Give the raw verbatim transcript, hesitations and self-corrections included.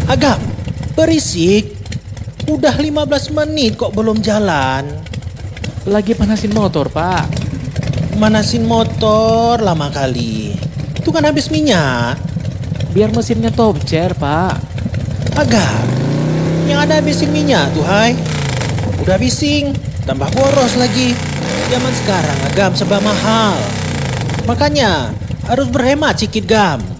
Agam, berisik. Udah lima belas menit kok belum jalan. Lagi panasin motor, Pak. Manasin motor lama kali. Itu kan habis minyak. Biar mesinnya top chair, Pak. Agam, yang ada habisin minyak tuh, hai. Udah bising, tambah boros lagi. Zaman sekarang Agam serba mahal. Makanya harus berhemat sikit, Gam.